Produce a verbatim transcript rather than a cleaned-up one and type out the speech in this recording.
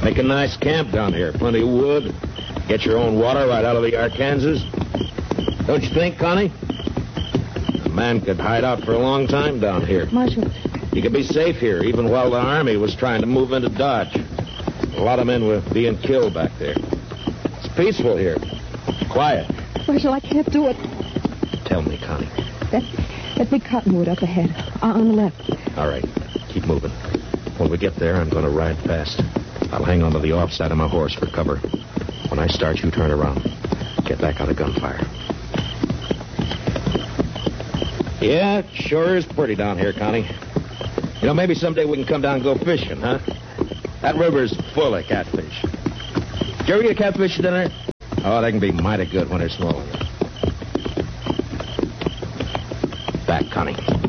Make a nice camp down here. Plenty of wood. Get your own water right out of the Arkansas. Don't you think, Connie? A man could hide out for a long time down here. Marshal. He could be safe here, even while the Army was trying to move into Dodge. A lot of men were being killed back there. It's peaceful here. Quiet. Marshal, I can't do it. Tell me, Connie. That, that big cottonwood up ahead. Uh, on the left. All right. Keep moving. When we get there, I'm going to ride fast. I'll hang onto the offside of my horse for cover. When I start, you turn around. Get back out of gunfire. Yeah, it sure is pretty down here, Connie. You know, maybe someday we can come down and go fishing, huh? That river's full of catfish. Did you ever get a catfish dinner? Oh, they can be mighty good when they're small. Back, Connie.